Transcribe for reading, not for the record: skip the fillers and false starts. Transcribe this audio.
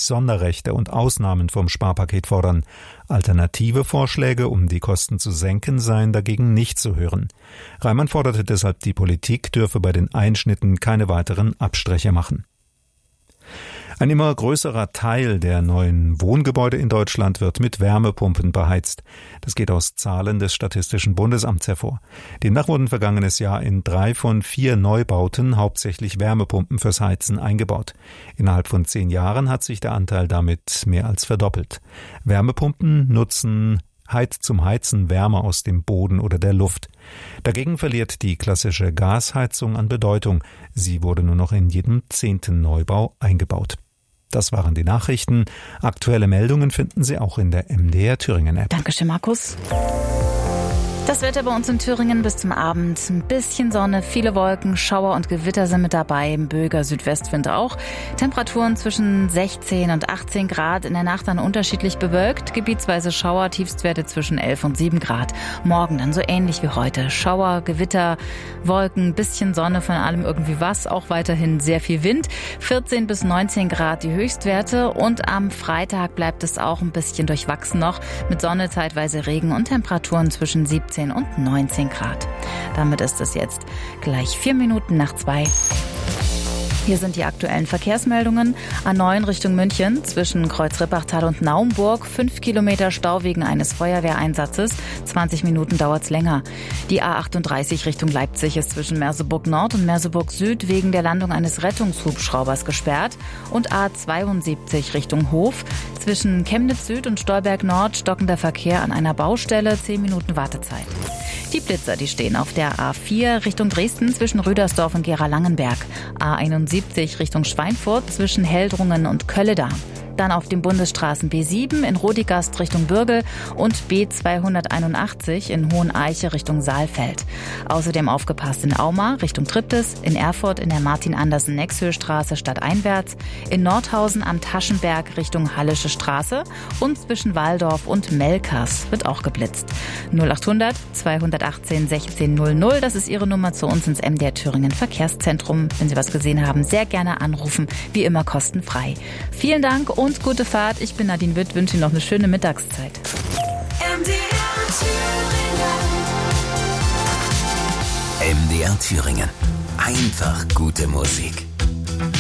Sonderrechte und Ausnahmen vom Sparpaket fordern. Alternative Vorschläge, um die Kosten zu senken, seien dagegen nicht zu hören. Reimann forderte deshalb, die Politik dürfe bei den Einschnitten keine weiteren Abstriche machen. Ein immer größerer Teil der neuen Wohngebäude in Deutschland wird mit Wärmepumpen beheizt. Das geht aus Zahlen des Statistischen Bundesamts hervor. Demnach wurden vergangenes Jahr in 3 von 4 Neubauten hauptsächlich Wärmepumpen fürs Heizen eingebaut. Innerhalb von 10 Jahren hat sich der Anteil damit mehr als verdoppelt. Wärmepumpen nutzen zum Heizen Wärme aus dem Boden oder der Luft. Dagegen verliert die klassische Gasheizung an Bedeutung. Sie wurde nur noch in jedem 10. Neubau eingebaut. Das waren die Nachrichten. Aktuelle Meldungen finden Sie auch in der MDR Thüringen App. Dankeschön, Markus. Das Wetter bei uns in Thüringen bis zum Abend. Ein bisschen Sonne, viele Wolken, Schauer und Gewitter sind mit dabei. Böiger Südwestwind auch. Temperaturen zwischen 16 und 18 Grad. In der Nacht dann unterschiedlich bewölkt. Gebietsweise Schauer, Tiefstwerte zwischen 11 und 7 Grad. Morgen dann so ähnlich wie heute. Schauer, Gewitter, Wolken, bisschen Sonne, von allem irgendwie was. Auch weiterhin sehr viel Wind. 14 bis 19 Grad die Höchstwerte. Und am Freitag bleibt es auch ein bisschen durchwachsen noch. Mit Sonne, zeitweise Regen und Temperaturen zwischen 17 und 19 Grad. Damit ist es jetzt gleich 4 Minuten nach 2. Hier sind die aktuellen Verkehrsmeldungen. A9 Richtung München zwischen Kreuz-Rippachtal und Naumburg. 5 Kilometer Stau wegen eines Feuerwehreinsatzes. 20 Minuten dauert's länger. Die A38 Richtung Leipzig ist zwischen Merseburg Nord und Merseburg Süd wegen der Landung eines Rettungshubschraubers gesperrt. Und A72 Richtung Hof. Zwischen Chemnitz Süd und Stolberg Nord stockender Verkehr an einer Baustelle. 10 Minuten Wartezeit. Die Blitzer, die stehen auf der A4 Richtung Dresden zwischen Rüdersdorf und Gera-Langenberg. A71 Richtung Schweinfurt zwischen Heldrungen und Kölleda. Dann auf den Bundesstraßen B7 in Rodigast Richtung Bürgel und B281 in Hoheneiche Richtung Saalfeld. Außerdem aufgepasst in Auma Richtung Triptis, in Erfurt in der Martin-Andersen-Nexhöhe-Straße stadteinwärts, in Nordhausen am Taschenberg Richtung Hallische Straße und zwischen Walldorf und Melkers wird auch geblitzt. 0800 218 1600, das ist Ihre Nummer zu uns ins MDR Thüringen Verkehrszentrum. Wenn Sie was gesehen haben, sehr gerne anrufen, wie immer kostenfrei. Vielen Dank und gute Fahrt. Ich bin Nadine Witt, wünsche Ihnen noch eine schöne Mittagszeit. MDR Thüringen. Einfach gute Musik.